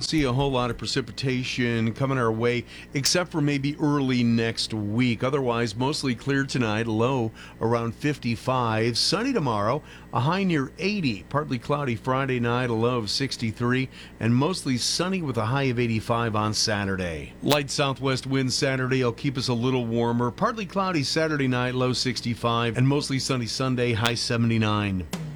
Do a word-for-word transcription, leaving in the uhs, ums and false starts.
see a whole lot of precipitation coming our way, except for maybe early next week. Otherwise, mostly clear tonight, low around fifty-five. Sunny tomorrow, a high near eighty. Partly cloudy Friday night, a low of sixty-three. And mostly sunny with a high of eighty-five on Saturday. Light southwest winds Saturday will keep us a little warmer. Partly cloudy Saturday night, low sixty-five. And mostly sunny Sunday, high seventy-nine.